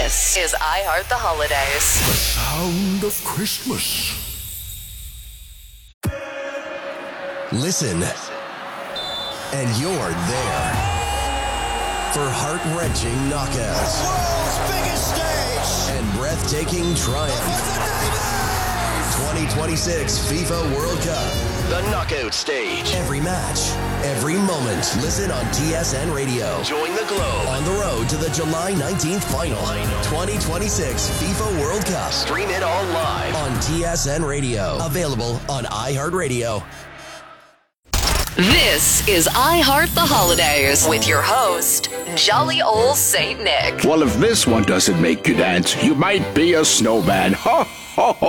This is I Heart the Holidays. The sound of Christmas. Listen, and you're there for heart-wrenching knockouts. The world's biggest stage. And breathtaking triumph. 2026 FIFA World Cup. The knockout stage. Every match, every moment. Listen on TSN Radio. Join the globe on the road to the July 19th final. 2026 FIFA World Cup. Stream it all live on TSN Radio. Available on iHeartRadio. This is I Heart the Holidays with your host, Jolly Old Saint Nick. Well, if this one doesn't make you dance, you might be a snowman. Ho, ho, ho.